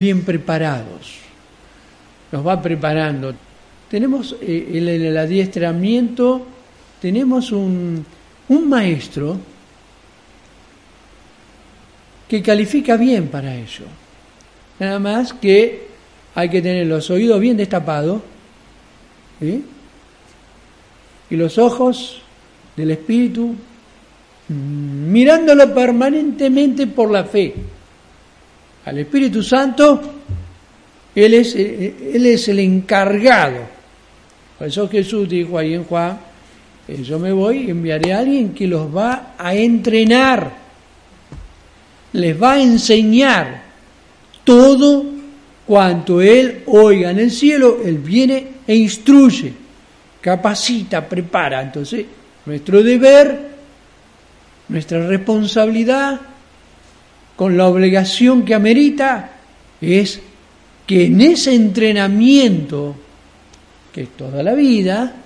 bien preparados, nos va preparando. Tenemos el adiestramiento, tenemos un maestro que califica bien para ello. Nada más que hay que tener los oídos bien destapados, ¿sí? Y los ojos del Espíritu mirándolo permanentemente por la fe. Al Espíritu Santo, Él es el encargado. Por eso Jesús dijo ahí en Juan, yo me voy y enviaré a alguien que los va a entrenar, les va a enseñar todo cuanto Él oiga en el cielo. Él viene e instruye, capacita, prepara. Entonces, nuestro deber, nuestra responsabilidad, con la obligación que amerita, es que en ese entrenamiento, que es toda la vida,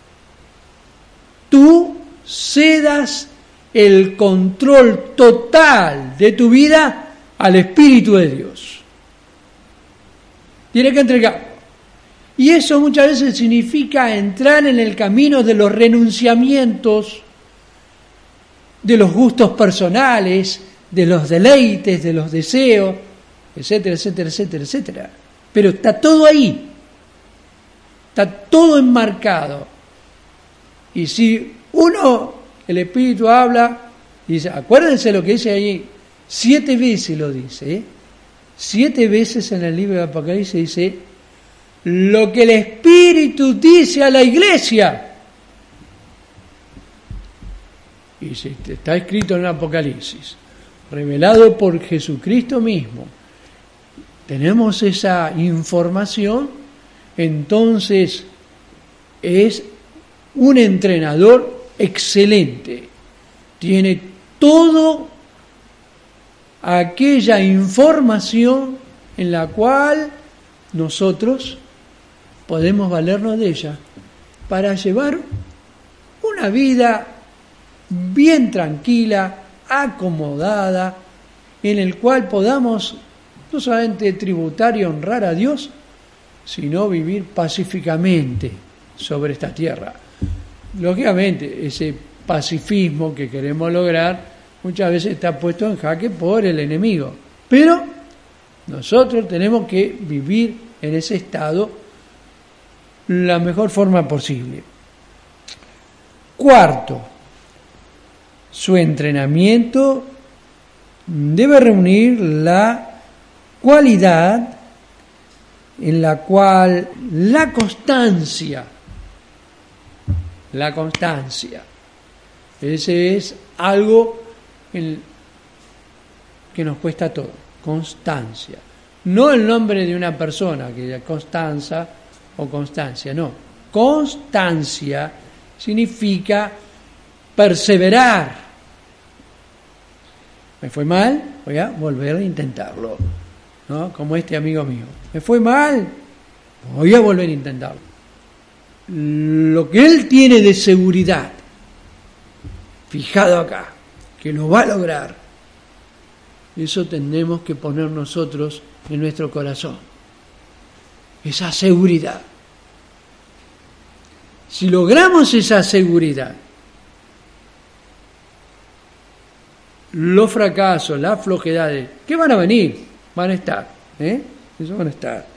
tú cedas el control total de tu vida al Espíritu de Dios. Tienes que entregarlo. Y eso muchas veces significa entrar en el camino de los renunciamientos, de los gustos personales, de los deleites, de los deseos, etcétera, etcétera, etcétera, etcétera. Pero está todo ahí, está todo enmarcado. Y si el Espíritu habla, dice, acuérdense lo que dice ahí, 7 veces lo dice, 7 veces en el libro de Apocalipsis dice, lo que el Espíritu dice a la iglesia. Y si está escrito en el Apocalipsis, revelado por Jesucristo mismo, tenemos esa información, entonces es un entrenador excelente. Tiene toda aquella información en la cual nosotros podemos valernos de ella para llevar una vida bien tranquila, acomodada, en el cual podamos no solamente tributar y honrar a Dios, sino vivir pacíficamente sobre esta tierra. Lógicamente, ese pacifismo que queremos lograr muchas veces está puesto en jaque por el enemigo, pero nosotros tenemos que vivir en ese estado la mejor forma posible. Cuarto, su entrenamiento debe reunir la cualidad en la cual la constancia, ese es algo que nos cuesta todo, constancia. No el nombre de una persona, que es Constanza o Constancia, no. Constancia significa perseverar. Me fue mal, voy a volver a intentarlo, ¿no? Como este amigo mío. Me fue mal, voy a volver a intentarlo. Lo que él tiene de seguridad, fijado acá, que lo va a lograr, eso tenemos que poner nosotros en nuestro corazón. Esa seguridad. Si logramos esa seguridad, los fracasos, las flojedades, ¿qué van a venir? Van a estar, Eso van a estar.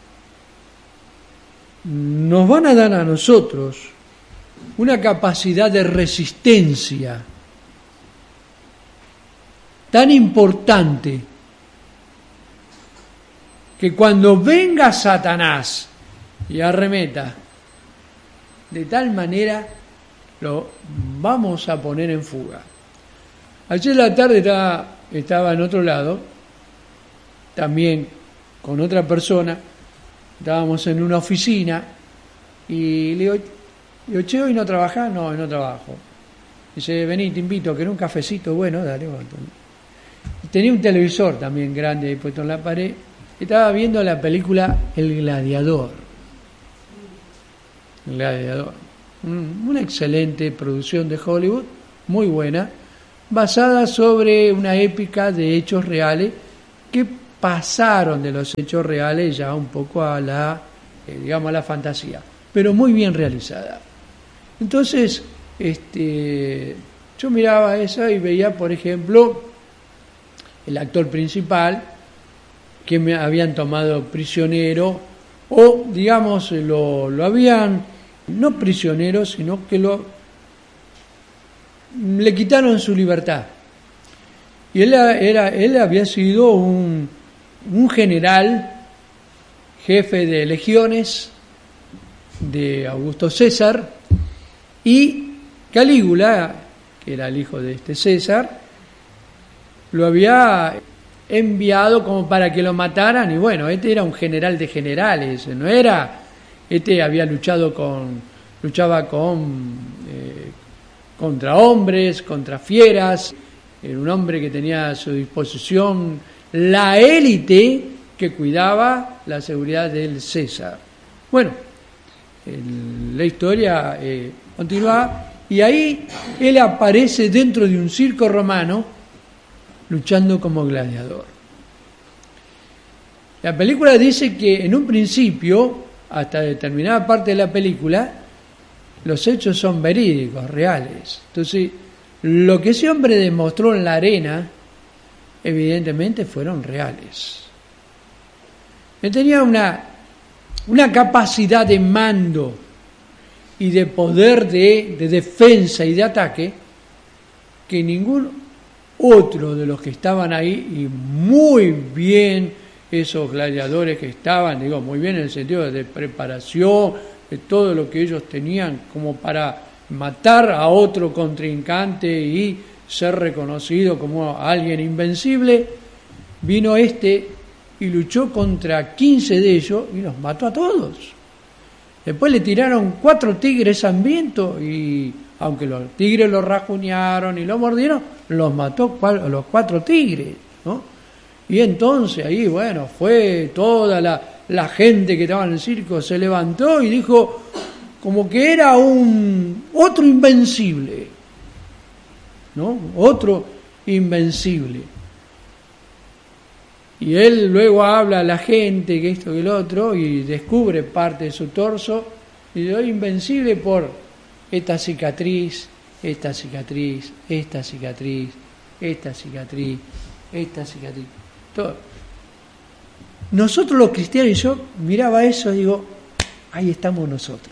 Nos van a dar a nosotros una capacidad de resistencia tan importante que cuando venga Satanás y arremeta, de tal manera lo vamos a poner en fuga. Ayer en la tarde estaba en otro lado, también con otra persona, estábamos en una oficina y le digo, che, ¿hoy no trabajás? No, hoy no trabajo. Dice, vení, te invito, que en un cafecito, bueno, dale. Bueno. Y tenía un televisor también grande ahí puesto en la pared, estaba viendo la película El Gladiador. El Gladiador. Una excelente producción de Hollywood, muy buena, basada sobre una épica de hechos reales que pasaron de los hechos reales ya un poco a la, digamos, a la fantasía, pero muy bien realizada. Entonces, yo miraba eso y veía, por ejemplo, el actor principal, que me habían tomado prisionero, o, digamos, lo habían, no prisionero, sino que le quitaron su libertad. Y él había sido un general, jefe de legiones de Augusto César, y Calígula, que era el hijo de este César, lo había enviado como para que lo mataran, y bueno, este era un general de generales, no era, había luchaba contra hombres, contra fieras, era un hombre que tenía a su disposición la élite que cuidaba la seguridad del César. Bueno, la historia continúa, y ahí él aparece dentro de un circo romano luchando como gladiador. La película dice que en un principio, hasta determinada parte de la película, los hechos son verídicos, reales. Entonces, lo que ese hombre demostró en la arena, evidentemente fueron reales. Él tenía una capacidad de mando y de poder de defensa y de ataque que ningún otro de los que estaban ahí, y muy bien esos gladiadores que estaban, digo, muy bien en el sentido de preparación, de todo lo que ellos tenían como para matar a otro contrincante y ser reconocido como alguien invencible, vino y luchó contra 15 de ellos y los mató a todos. Después le tiraron 4 tigres hambrientos y, aunque los tigres lo rajuñaron y lo mordieron, los mató a los 4 tigres, ¿no? Y entonces ahí, bueno, fue toda la gente que estaba en el circo, se levantó y dijo como que era otro invencible, ¿no? Otro invencible. Y él luego habla a la gente que esto y el otro y descubre parte de su torso y dice: soy invencible por esta cicatriz, esta cicatriz, esta cicatriz, esta cicatriz, esta cicatriz, todo. Nosotros los cristianos, y yo miraba eso y digo, ahí estamos nosotros.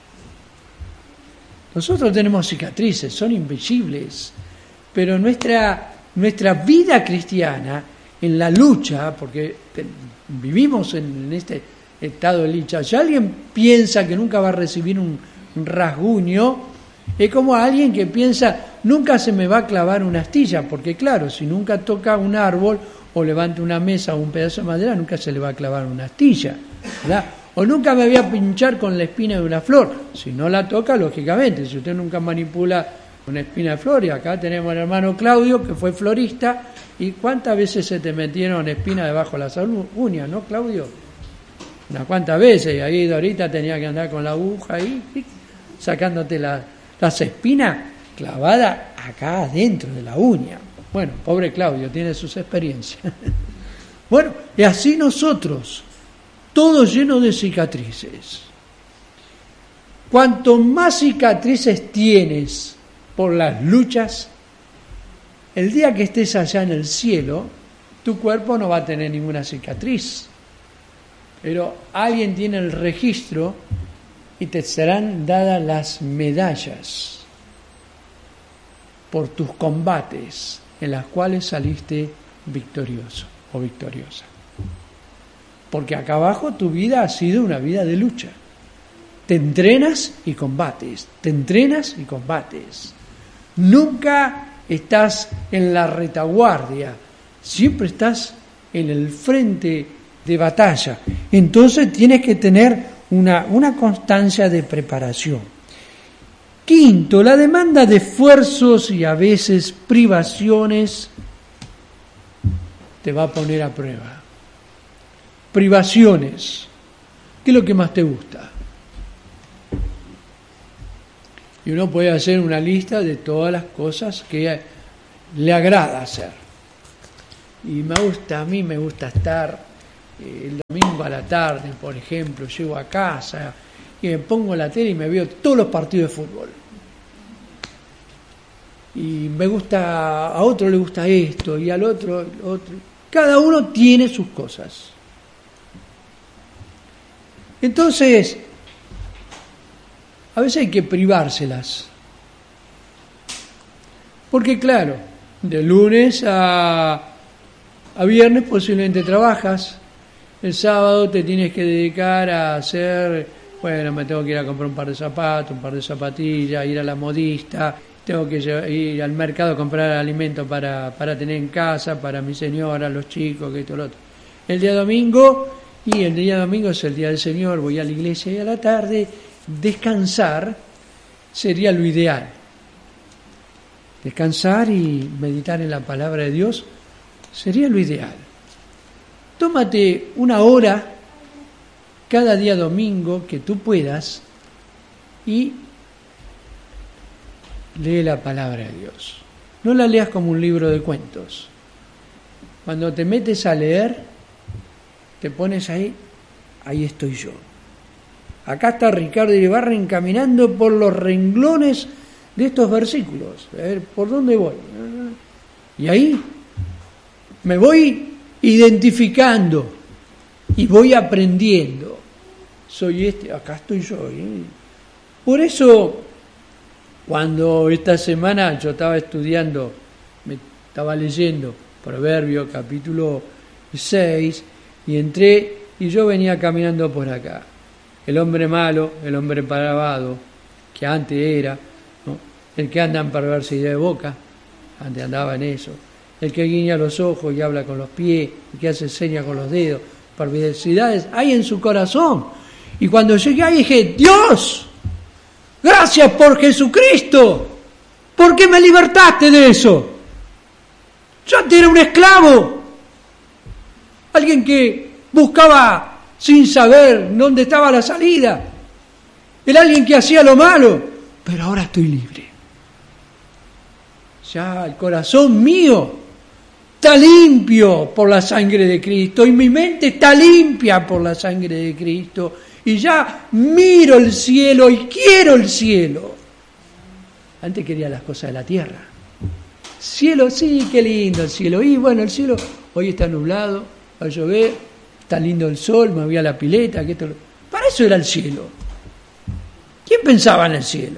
Nosotros tenemos cicatrices, son invisibles, pero nuestra vida cristiana, en la lucha, porque vivimos en este estado de lucha, si alguien piensa que nunca va a recibir un rasguño, es como alguien que piensa, nunca se me va a clavar una astilla, porque claro, si nunca toca un árbol o levanta una mesa o un pedazo de madera, nunca se le va a clavar una astilla, ¿verdad? O nunca me voy a pinchar con la espina de una flor, si no la toca, lógicamente, si usted nunca manipula una espina de flor, y acá tenemos al hermano Claudio, que fue florista, y ¿cuántas veces se te metieron espinas debajo de las uñas, no, Claudio? Unas cuantas veces, y ahí Dorita tenía que andar con la aguja ahí, sacándote las espinas clavadas acá adentro de la uña. Bueno, pobre Claudio, tiene sus experiencias. Bueno, y así nosotros, todos llenos de cicatrices. Cuanto más cicatrices tienes por las luchas, el día que estés allá en el cielo, tu cuerpo no va a tener ninguna cicatriz. Pero alguien tiene el registro y te serán dadas las medallas por tus combates en las cuales saliste victorioso o victoriosa. Porque acá abajo tu vida ha sido una vida de lucha. Te entrenas y combates, te entrenas y combates. Nunca estás en la retaguardia, siempre estás en el frente de batalla. Entonces tienes que tener una constancia de preparación. Quinto, la demanda de esfuerzos y a veces privaciones te va a poner a prueba. Privaciones. ¿Qué es lo que más te gusta? Y uno puede hacer una lista de todas las cosas que le agrada hacer. Y a mí me gusta estar el domingo a la tarde, por ejemplo, llego a casa y me pongo la tele y me veo todos los partidos de fútbol. Y me gusta, a otro le gusta esto y al otro. Cada uno tiene sus cosas. Entonces, a veces hay que privárselas. Porque claro, de lunes a viernes posiblemente trabajas, el sábado te tienes que dedicar a hacer, bueno, me tengo que ir a comprar un par de zapatos, un par de zapatillas, ir a la modista, tengo que ir al mercado a comprar alimentos para tener en casa, para mi señora, los chicos, que esto, lo otro. El día domingo es el día del Señor, voy a la iglesia y a la tarde, descansar sería lo ideal. Descansar y meditar en la palabra de Dios sería lo ideal. Tómate una hora cada día domingo que tú puedas y lee la palabra de Dios. No la leas como un libro de cuentos. Cuando te metes a leer, te pones ahí estoy yo. Acá está Ricardo Iribarren caminando por los renglones de estos versículos. A ver, ¿por dónde voy? Y ahí me voy identificando y voy aprendiendo. Soy acá estoy yo. Por eso, cuando esta semana yo estaba estudiando, me estaba leyendo Proverbios capítulo 6, y entré y yo venía caminando por acá. El hombre malo, el hombre malvado, que antes era, ¿no? El que anda en perversidad de boca, antes andaba en eso. El que guiña los ojos y habla con los pies, el que hace señas con los dedos, perversidades hay en su corazón. Y cuando llegué ahí dije, Dios, gracias por Jesucristo, ¿por qué me libertaste de eso? Yo antes era un esclavo, alguien que buscaba sin saber dónde estaba la salida, era alguien que hacía lo malo, pero ahora estoy libre. Ya el corazón mío está limpio por la sangre de Cristo y mi mente está limpia por la sangre de Cristo y ya miro el cielo y quiero el cielo. Antes quería las cosas de la tierra. Cielo, sí, qué lindo el cielo. Y bueno, el cielo hoy está nublado, va a llover, está lindo el sol, me voy a la pileta. Para eso era el cielo. ¿Quién pensaba en el cielo?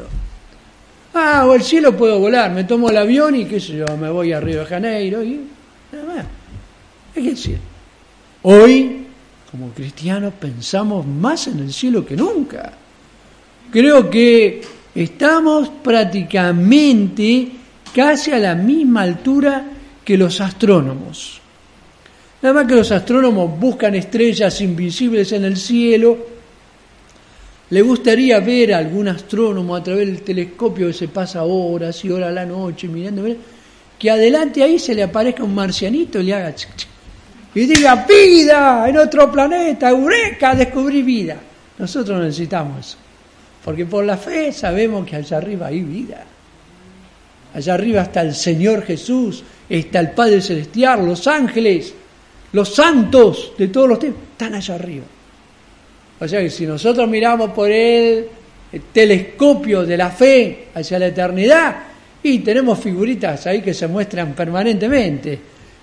O el cielo puedo volar, me tomo el avión y qué sé yo, me voy a Río de Janeiro y nada más. Es que el cielo. Hoy, como cristianos, pensamos más en el cielo que nunca. Creo que estamos prácticamente casi a la misma altura que los astrónomos. Nada más que los astrónomos buscan estrellas invisibles en el cielo. Le gustaría ver a algún astrónomo a través del telescopio que se pasa horas y horas a la noche mirando, que adelante ahí se le aparezca un marcianito y le haga y diga, vida en otro planeta, eureka, descubrí vida. Nosotros necesitamos eso, porque por la fe sabemos que allá arriba hay vida. Allá arriba está el Señor Jesús, está el Padre Celestial, los ángeles, los santos de todos los tiempos, están allá arriba. O sea que si nosotros miramos por el telescopio de la fe hacia la eternidad, y tenemos figuritas ahí que se muestran permanentemente.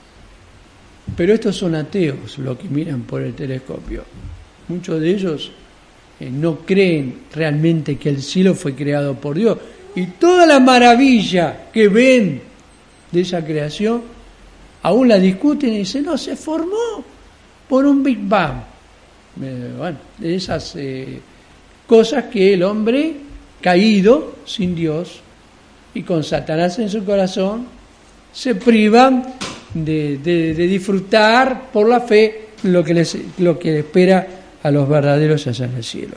Pero estos son ateos los que miran por el telescopio. Muchos de ellos no creen realmente que el cielo fue creado por Dios. Y toda la maravilla que ven de esa creación, aún la discuten y dicen, no, se formó por un Big Bang. Bueno, de esas cosas que el hombre caído, sin Dios, y con Satanás en su corazón, se privan de disfrutar por la fe lo que le espera a los verdaderos allá en el cielo.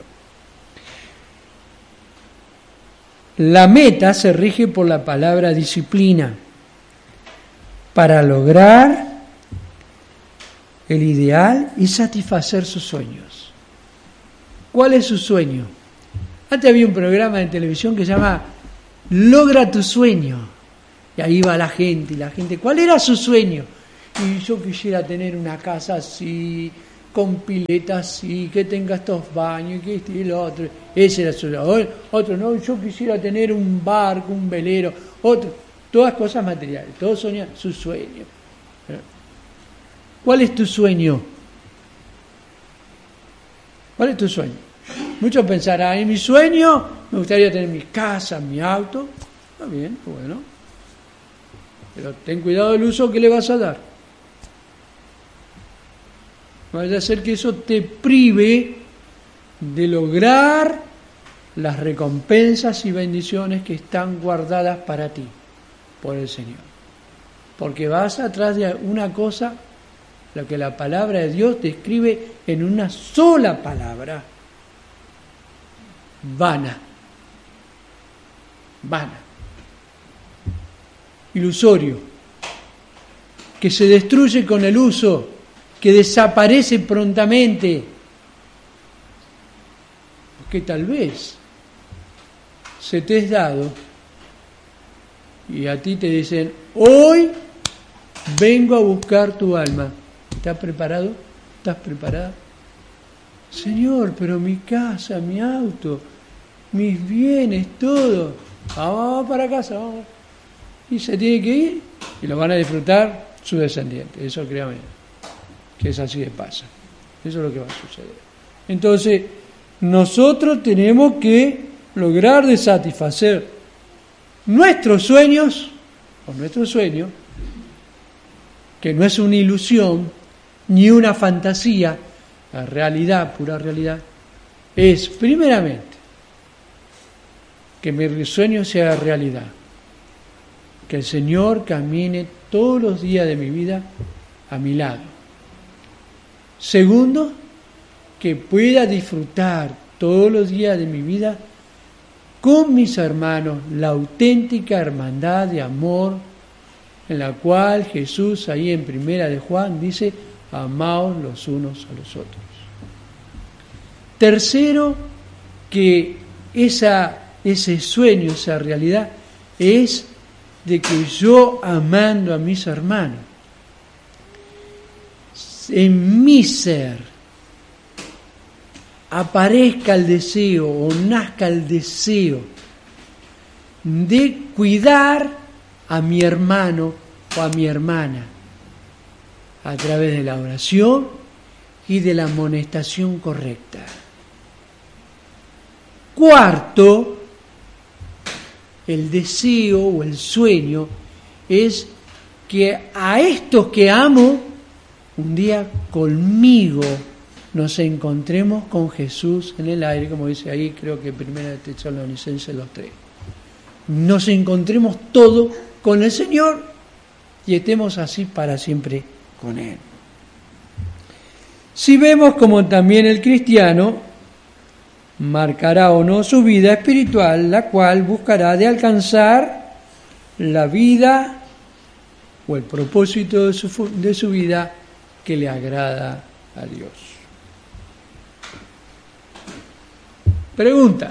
La meta se rige por la palabra disciplina para lograr el ideal y satisfacer sus sueños. ¿Cuál es su sueño? Antes había un programa de televisión que se llama Logra tu sueño. Y ahí va la gente, ¿cuál era su sueño? y yo quisiera tener una casa así, con pileta así, que tenga estos baños, que este y lo otro. Ese era su sueño. Otro, no, yo quisiera tener un barco, un velero. Otro, todas cosas materiales. Todos soñan su sueño. ¿Cuál es tu sueño? ¿Cuál es tu sueño? Muchos pensarán, en mi sueño me gustaría tener mi casa, mi auto. Está bien, bueno. Pero ten cuidado del uso que le vas a dar. No vaya a ser que eso te prive de lograr las recompensas y bendiciones que están guardadas para ti por el Señor. Porque vas atrás de una cosa, lo que la palabra de Dios describe en una sola palabra: vana. Vana. Ilusorio. Que se destruye con el uso, que desaparece prontamente. Porque tal vez se te es dado y a ti te dicen: hoy vengo a buscar tu alma. ¿Estás preparado? ¿Estás preparada? Señor, pero mi casa, mi auto, mis bienes, todo. Vamos para casa, vamos. Y se tiene que ir y lo van a disfrutar sus descendientes. Eso créame, que es así de pasa. Eso es lo que va a suceder. Entonces, nosotros tenemos que lograr de satisfacer nuestros sueños, o nuestro sueño, que no es una ilusión, ni una fantasía, la realidad, pura realidad, es primeramente que mi sueño sea realidad, que el Señor camine todos los días de mi vida a mi lado. Segundo, que pueda disfrutar todos los días de mi vida con mis hermanos la auténtica hermandad de amor en la cual Jesús ahí en Primera de Juan dice: amaos los unos a los otros. Tercero, que ese sueño, esa realidad es de que yo, amando a mis hermanos, en mi ser aparezca el deseo o nazca el deseo de cuidar a mi hermano o a mi hermana a través de la oración y de la amonestación correcta. Cuarto, el deseo o el sueño es que a estos que amo, un día conmigo nos encontremos con Jesús en el aire, como dice ahí, creo que Primera de Tesalonicenses 2:3. Nos encontremos todos con el Señor y estemos así para siempre con Él. Si vemos como también el cristiano marcará o no su vida espiritual, la cual buscará de alcanzar la vida o el propósito de su vida que le agrada a Dios. Pregunta: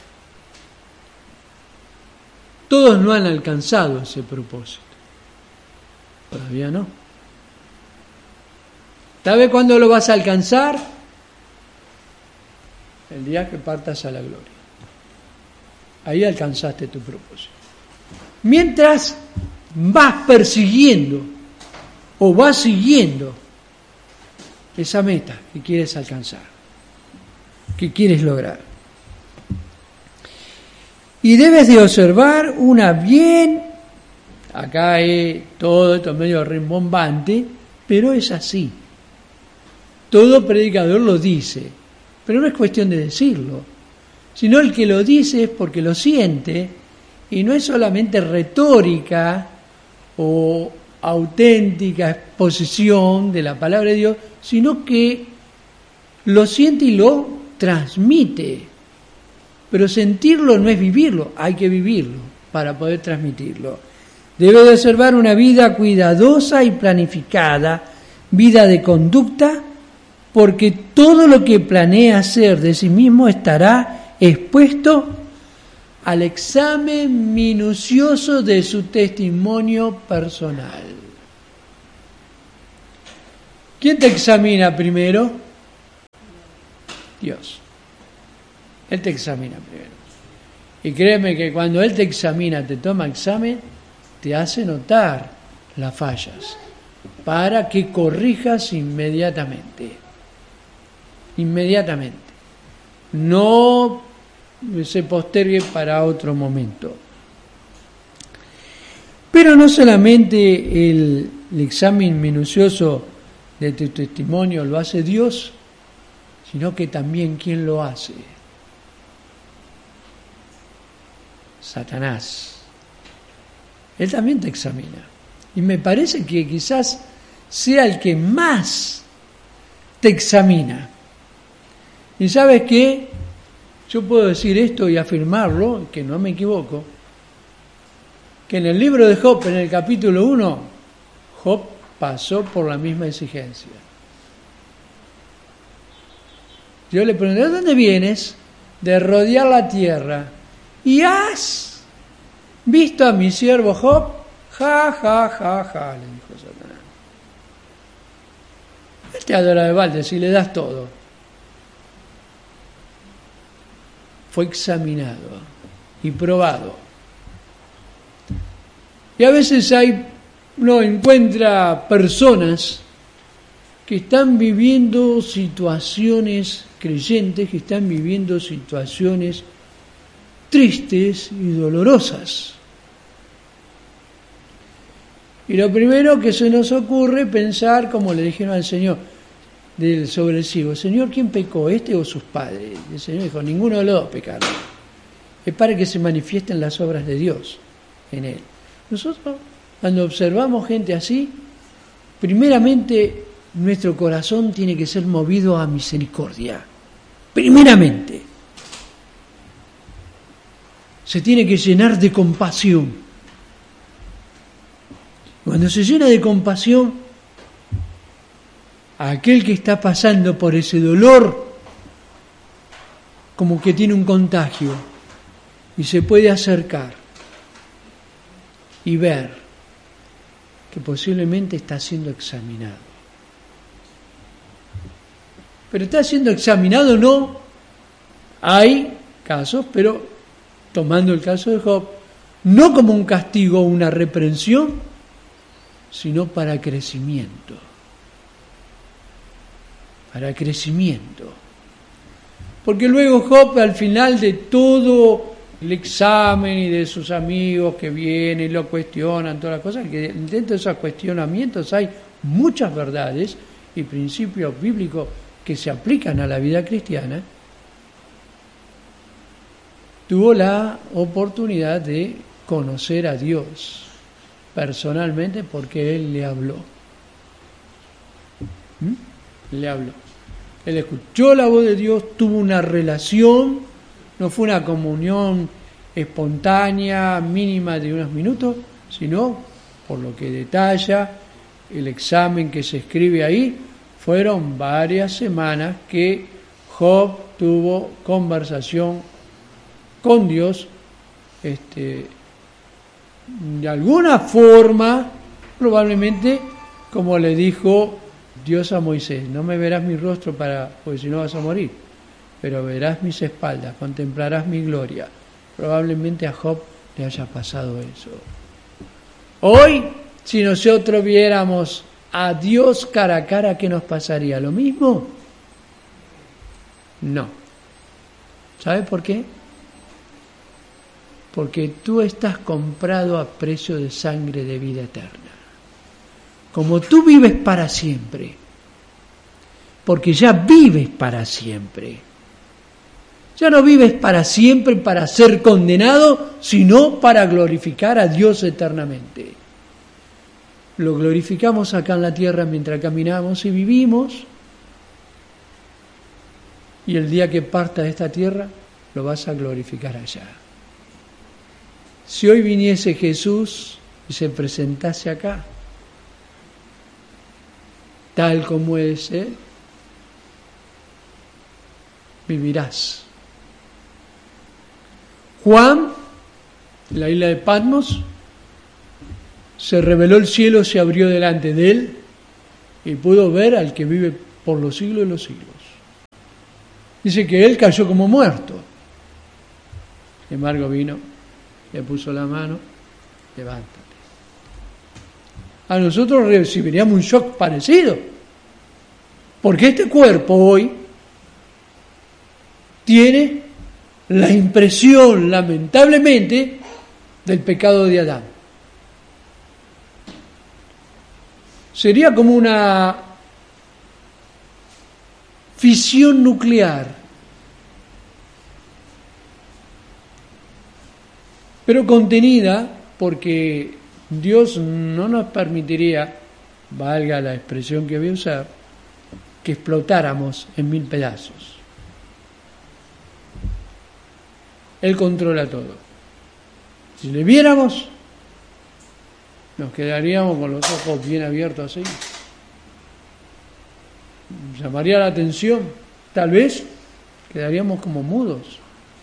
todos no han alcanzado ese propósito. Todavía no. ¿Sabe cuándo lo vas a alcanzar? El día que partas a la gloria. Ahí alcanzaste tu propósito. Mientras vas persiguiendo o vas siguiendo esa meta que quieres alcanzar, que quieres lograr. Y debes de observar una bien, acá es todo esto medio rimbombante, pero es así. Todo predicador lo dice, pero no es cuestión de decirlo, sino el que lo dice es porque lo siente, y no es solamente retórica o auténtica exposición de la palabra de Dios, sino que lo siente y lo transmite. Pero sentirlo no es vivirlo, hay que vivirlo para poder transmitirlo. Debe de observar una vida cuidadosa y planificada, vida de conducta, porque todo lo que planea hacer de sí mismo estará expuesto al examen minucioso de su testimonio personal. ¿Quién te examina primero? Dios. Él te examina primero. Y créeme que cuando Él te examina, te toma examen, te hace notar las fallas para que corrijas inmediatamente. Inmediatamente. No se postergue para otro momento. Pero no solamente el examen minucioso de tu testimonio lo hace Dios, sino que también ¿quién lo hace? Satanás. Él también te examina. Y me parece que quizás sea el que más te examina. ¿Y sabes qué? Yo puedo decir esto y afirmarlo, que no me equivoco, que en el libro de Job, en el capítulo 1, Job pasó por la misma exigencia. Yo le pregunté, ¿de dónde vienes? De rodear la tierra. ¿Y has visto a mi siervo Job? Ja, ja, ja, ja, le dijo Satanás. Él te adora de balde si le das todo. Fue examinado y probado. Y a veces uno encuentra personas que están viviendo situaciones creyentes, que están viviendo situaciones tristes y dolorosas. Y lo primero que se nos ocurre pensar, como le dijeron al Señor sobre el ciego, Señor, ¿quién pecó, este o sus padres? Y el Señor dijo, ninguno de los dos pecaron. Es para que se manifiesten las obras de Dios en él. Nosotros, cuando observamos gente así, primeramente nuestro corazón tiene que ser movido a misericordia. Primeramente. Se tiene que llenar de compasión. Cuando se llena de compasión, a aquel que está pasando por ese dolor, como que tiene un contagio, y se puede acercar y ver que posiblemente está siendo examinado. Pero está siendo examinado, no. Hay casos, pero tomando el caso de Job, no como un castigo o una reprensión, sino para crecimiento. Para crecimiento. Porque luego Job, al final de todo el examen y de sus amigos que vienen y lo cuestionan, todas las cosas, que dentro de esos cuestionamientos hay muchas verdades y principios bíblicos que se aplican a la vida cristiana, tuvo la oportunidad de conocer a Dios personalmente porque Él le habló. Le habló. Él escuchó la voz de Dios, tuvo una relación, no fue una comunión espontánea, mínima de unos minutos, sino, por lo que detalla el examen que se escribe ahí, fueron varias semanas que Job tuvo conversación con Dios, de alguna forma, probablemente, como le dijo Dios a Moisés, no me verás mi rostro porque si no vas a morir, pero verás mis espaldas, contemplarás mi gloria. Probablemente a Job le haya pasado eso. Hoy, si nosotros viéramos a Dios cara a cara, ¿qué nos pasaría? ¿Lo mismo? No. ¿Sabes por qué? Porque tú estás comprado a precio de sangre de vida eterna. Como tú vives para siempre, porque ya vives para siempre. Ya no vives para siempre para ser condenado, sino para glorificar a Dios eternamente. Lo glorificamos acá en la tierra mientras caminamos y vivimos, y el día que parta de esta tierra, lo vas a glorificar allá. Si hoy viniese Jesús y se presentase acá, tal como es Él, vivirás. Juan, en la isla de Patmos, se reveló el cielo, se abrió delante de él, y pudo ver al que vive por los siglos de los siglos. Dice que él cayó como muerto. Sin embargo vino, le puso la mano, levántate. A nosotros recibiríamos un shock parecido, porque este cuerpo hoy tiene la impresión, lamentablemente, del pecado de Adán. Sería como una fisión nuclear, pero contenida, porque Dios no nos permitiría, valga la expresión que voy a usar, que explotáramos en 1000 pedazos. Él controla todo. Si le viéramos, nos quedaríamos con los ojos bien abiertos así. Llamaría la atención. Tal vez quedaríamos como mudos.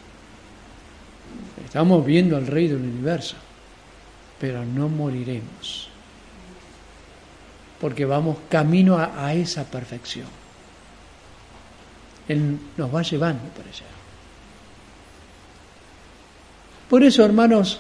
Estamos viendo al Rey del Universo, pero no moriremos, porque vamos camino a esa perfección. Él nos va llevando para allá. Por eso, hermanos,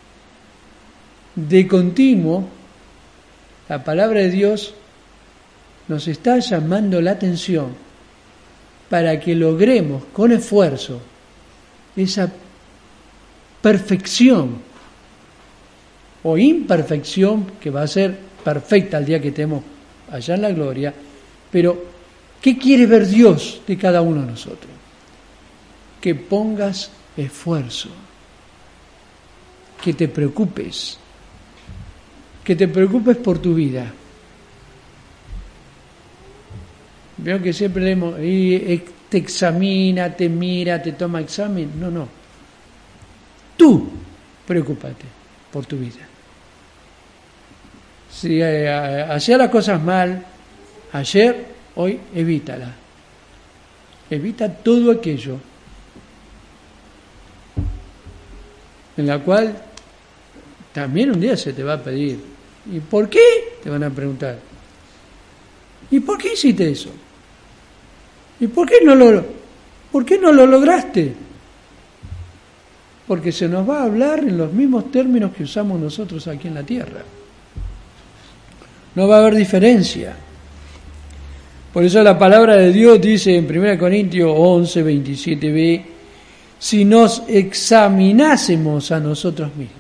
de continuo, la palabra de Dios nos está llamando la atención para que logremos con esfuerzo esa perfección o imperfección que va a ser perfecta el día que estemos allá en la gloria. Pero, ¿qué quiere ver Dios de cada uno de nosotros? Que pongas esfuerzo, que te preocupes por tu vida. Veo que siempre leemos, te examina, te mira, te toma examen. No. Tú preocúpate por tu vida. Si hacía las cosas mal ayer, hoy evítala. Evita todo aquello en la cual también un día se te va a pedir. ¿Y por qué? Te van a preguntar. ¿Y por qué hiciste eso? ¿Y por qué no lo lograste? Porque se nos va a hablar en los mismos términos que usamos nosotros aquí en la tierra. No va a haber diferencia. Por eso la palabra de Dios dice en 1 Corintios 11, 27b, si nos examinásemos a nosotros mismos.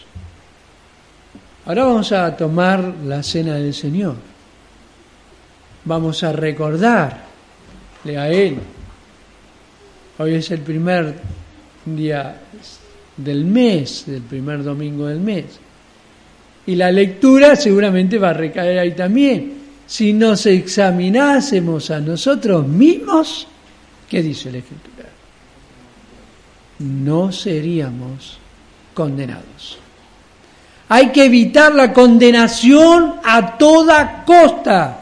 Ahora vamos a tomar la cena del Señor. Vamos a recordarle a Él. Hoy es el primer día del mes, del primer domingo del mes. Y la lectura seguramente va a recaer ahí también. Si nos examinásemos a nosotros mismos, ¿qué dice la Escritura? No seríamos condenados. Hay que evitar la condenación a toda costa.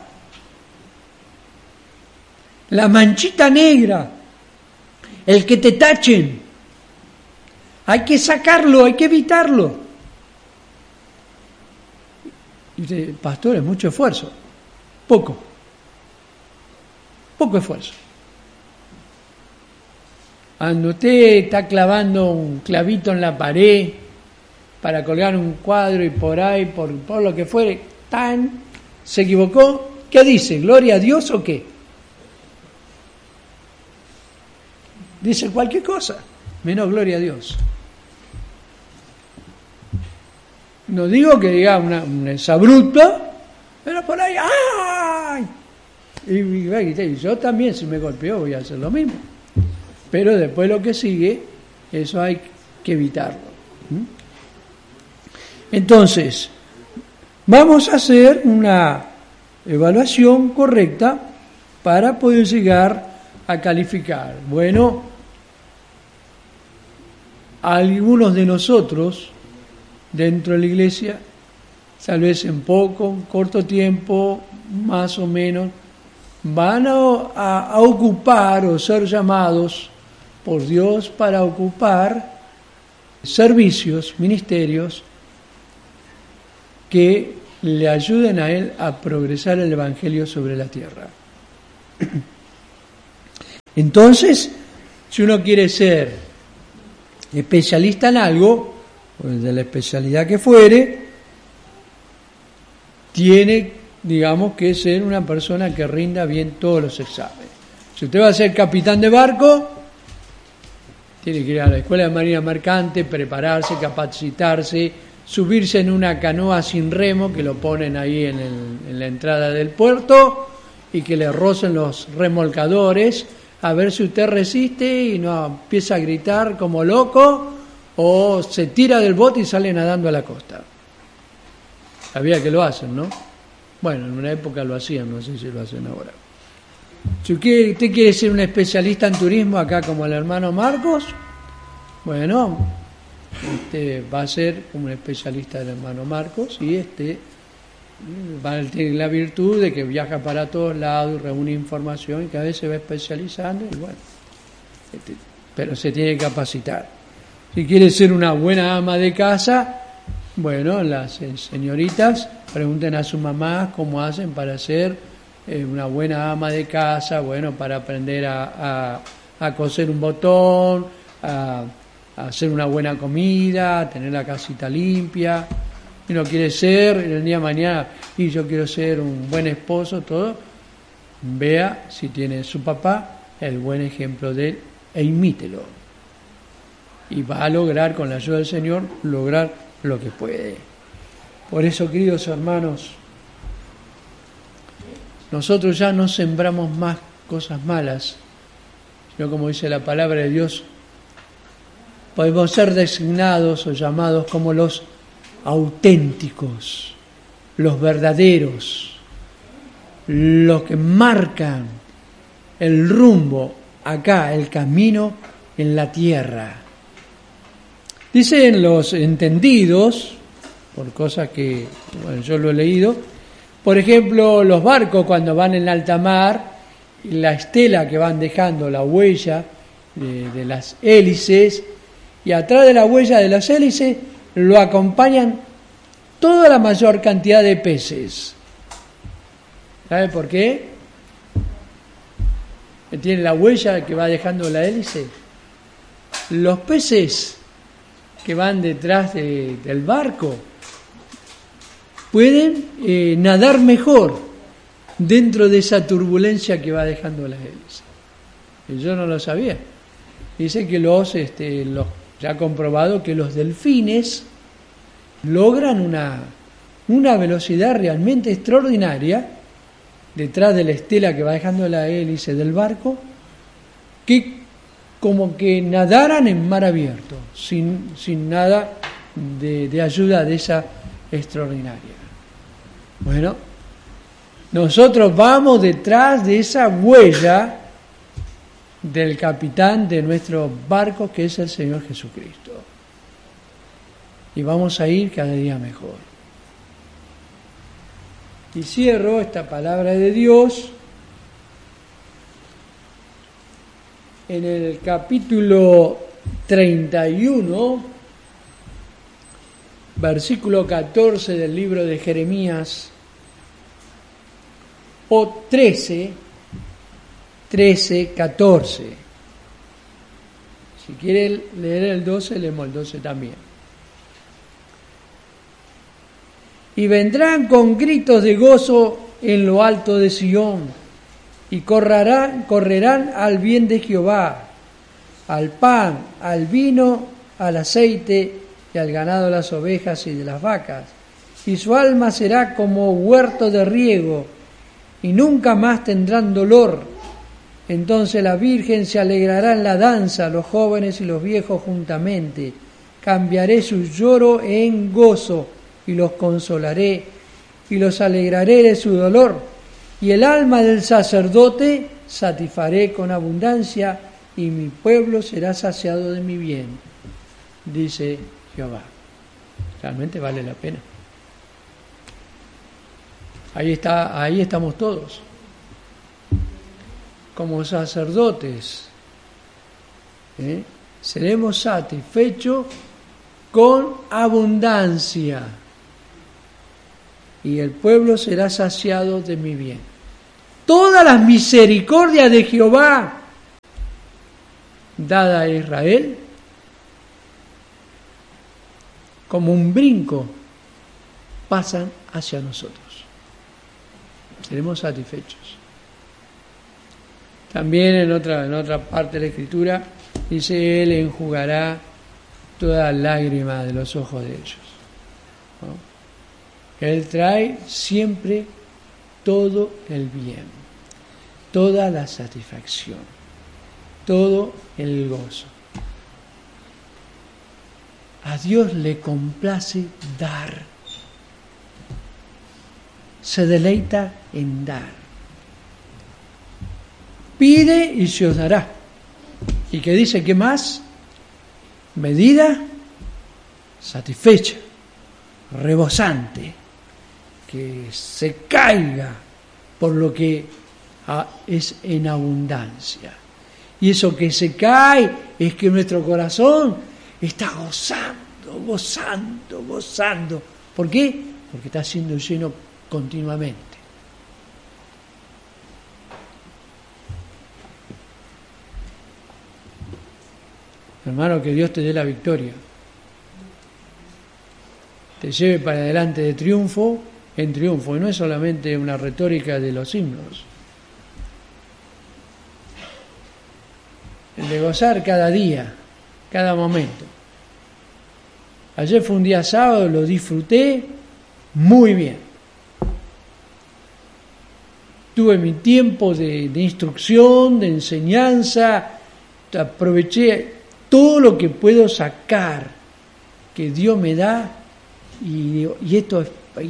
La manchita negra, el que te tachen, hay que sacarlo, hay que evitarlo. Y dice, pastor, es mucho esfuerzo. Poco esfuerzo. Cuando usted está clavando un clavito en la pared para colgar un cuadro y por ahí, por lo que fuere, se equivocó, ¿qué dice? ¿Gloria a Dios o qué? Dice cualquier cosa, menos gloria a Dios. No digo que diga un exabrupto, pero por ahí, ¡ay! Y yo también, si me golpeo, voy a hacer lo mismo. Pero después lo que sigue, eso hay que evitarlo. Entonces, vamos a hacer una evaluación correcta para poder llegar a calificar. Bueno, algunos de nosotros dentro de la iglesia, tal vez en corto tiempo, más o menos, van a ocupar o ser llamados por Dios para ocupar servicios, ministerios que le ayuden a él a progresar el Evangelio sobre la tierra. Entonces, si uno quiere ser especialista en algo, pues de la especialidad que fuere, tiene, digamos, que ser una persona que rinda bien todos los exámenes. Si usted va a ser capitán de barco, tiene que ir a la Escuela de Marina Mercante, prepararse, capacitarse, subirse en una canoa sin remo, que lo ponen ahí en la entrada del puerto, y que le rocen los remolcadores, a ver si usted resiste y no empieza a gritar como loco, o se tira del bote y sale nadando a la costa. Sabía que lo hacen, ¿no? Bueno, en una época lo hacían, no sé si lo hacen ahora. Si usted quiere ser un especialista en turismo, acá como el hermano Marcos, bueno, va a ser como un especialista del hermano Marcos, y tiene la virtud de que viaja para todos lados y reúne información y cada vez se va especializando, y bueno, pero se tiene que capacitar. Si quiere ser una buena ama de casa, bueno, las señoritas pregunten a su mamá cómo hacen para ser una buena ama de casa, bueno, para aprender a coser un botón, a hacer una buena comida, a tener la casita limpia. Y uno quiere ser, el día de mañana, y yo quiero ser un buen esposo, todo, vea si tiene su papá el buen ejemplo de él e imítelo. Y va a lograr, con la ayuda del Señor, lograr lo que puede. Por eso, queridos hermanos, nosotros ya no sembramos más cosas malas, sino, como dice la palabra de Dios, podemos ser designados o llamados como los auténticos, los verdaderos, los que marcan el rumbo acá, el camino en la tierra. Dicen los entendidos, por cosas que, bueno, yo lo he leído, por ejemplo, los barcos cuando van en alta mar, la estela que van dejando, la huella de las hélices, y atrás de la huella de las hélices lo acompañan toda la mayor cantidad de peces. ¿Sabe por qué? ¿Tiene la huella que va dejando la hélice? Los peces que van detrás del barco pueden nadar mejor dentro de esa turbulencia que va dejando la hélice. Y yo no lo sabía. Dice que ya ha comprobado que los delfines logran una velocidad realmente extraordinaria detrás de la estela que va dejando la hélice del barco, que como que nadaran en mar abierto, sin nada de ayuda de esa extraordinaria. Bueno, nosotros vamos detrás de esa huella del capitán de nuestro barco, que es el Señor Jesucristo. Y vamos a ir cada día mejor. Y cierro esta palabra de Dios en el capítulo 31, versículo 14 del libro de Jeremías, o 13, 14. Si quiere leer el 12, leemos el 12 también. Y vendrán con gritos de gozo en lo alto de Sión, y correrán al bien de Jehová, al pan, al vino, al aceite, y al ganado de las ovejas y de las vacas. Y su alma será como huerto de riego, y nunca más tendrán dolor. Entonces la Virgen se alegrará en la danza, los jóvenes y los viejos juntamente. Cambiaré su lloro en gozo, y los consolaré, y los alegraré de su dolor. Y el alma del sacerdote satisfaré con abundancia, y mi pueblo será saciado de mi bien, dice Jehová. Realmente vale la pena. Ahí estamos todos, como sacerdotes. Seremos satisfechos con abundancia. y el pueblo será saciado de mi bien. Todas las misericordias de Jehová dada a Israel, como un brinco, pasan hacia nosotros. Seremos satisfechos. También en otra parte de la Escritura dice: Él enjugará toda lágrima de los ojos de ellos, ¿no? Él trae siempre todo el bien, toda la satisfacción, todo el gozo. A Dios le complace dar. Se deleita en dar. Pide y se os dará. ¿Y qué dice? ¿Qué más? Medida satisfecha, rebosante, que se caiga por lo que es en abundancia. Y eso que se cae es que nuestro corazón está gozando. ¿Por qué? Porque está siendo lleno continuamente. Hermano, que Dios te dé la victoria, te lleve para adelante de triunfo en triunfo, y no es solamente una retórica de los himnos. El de gozar cada día, cada momento. Ayer fue un día sábado, lo disfruté muy bien. Tuve mi tiempo de instrucción, de enseñanza, aproveché todo lo que puedo sacar que Dios me da, y esto.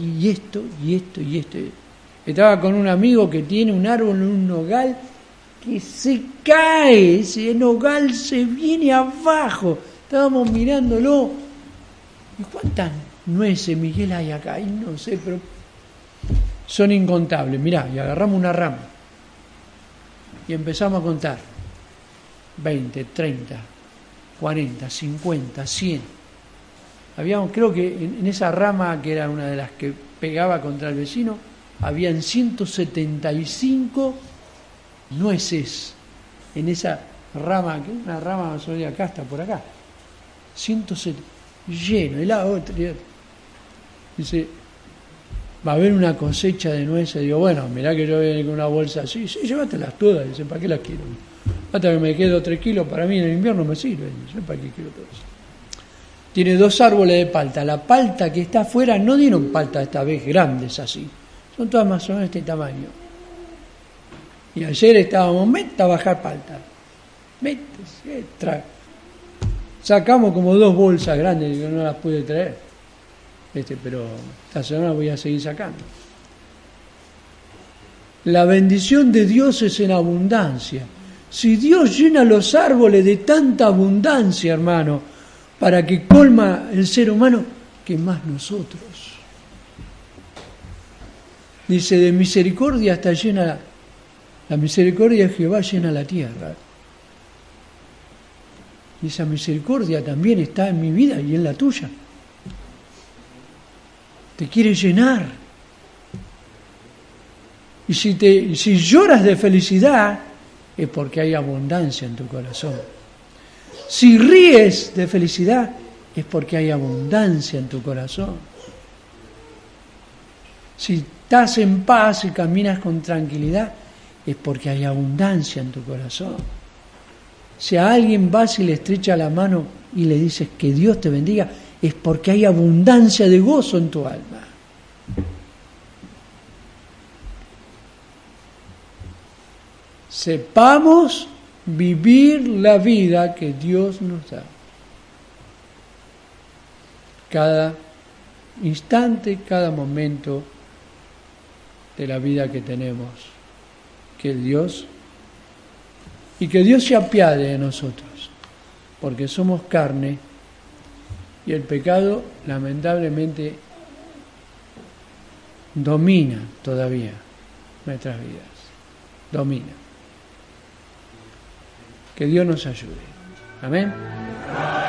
Estaba con un amigo que tiene un árbol en un nogal que se cae, ese nogal se viene abajo. Estábamos mirándolo. ¿Y cuántas nueces, Miguel, hay acá? Y no sé, pero son incontables. Mirá, y agarramos una rama y empezamos a contar. 20, 30, 40, 50, 100. Habíamos, creo que en esa rama, que era una de las que pegaba contra el vecino, habían 175 nueces en esa rama, que una rama más o menos acá, hasta por acá. 170, lleno, y la otra. Dice, va a haber una cosecha de nueces. Digo, bueno, mirá que yo voy con una bolsa así. Sí, llévatelas todas. Dice, ¿para qué las quiero? Hasta que me quedo 3 kilos, para mí en el invierno me sirve. Dice, ¿para qué quiero todo eso? Tiene 2 árboles de palta. La palta que está afuera no dieron palta esta vez grandes así. Son todas más o menos de este tamaño. Y ayer estábamos, meta a bajar palta. Sacamos como 2 bolsas grandes que no las pude traer. Pero esta semana voy a seguir sacando. La bendición de Dios es en abundancia. Si Dios llena los árboles de tanta abundancia, hermano, para que colma el ser humano, que más nosotros. Dice, de misericordia está llena, la misericordia de Jehová llena la tierra. Y esa misericordia también está en mi vida y en la tuya. Te quiere llenar. Y si lloras de felicidad, es porque hay abundancia en tu corazón. Si ríes de felicidad, es porque hay abundancia en tu corazón. Si estás en paz y caminas con tranquilidad, es porque hay abundancia en tu corazón. Si a alguien vas y le estrecha la mano y le dices que Dios te bendiga, es porque hay abundancia de gozo en tu alma. Sepamos vivir la vida que Dios nos da. Cada instante, cada momento de la vida que tenemos. Que Dios se apiade de nosotros, porque somos carne y el pecado lamentablemente domina todavía nuestras vidas. Domina. Que Dios nos ayude. Amén.